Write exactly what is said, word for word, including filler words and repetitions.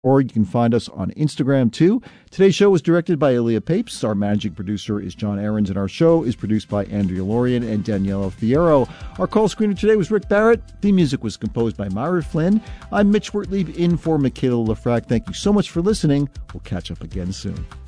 Or you can find us on Instagram, too. Today's show was directed by Ilya Papes. Our managing producer is John Aarons, and our show is produced by Andrea Lorian and Daniela Fierro. Our call screener today was Rick Barrett. The music was composed by Myra Flynn. I'm Mitch Wertlieb in for Michaela Lafrac. Thank you so much for listening. We'll catch up again soon.